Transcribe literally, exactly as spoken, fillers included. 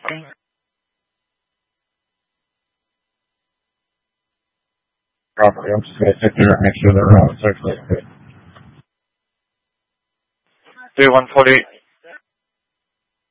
Okay. Properly. I'm just gonna sit there and make sure they're uh, circulating good. three one four eight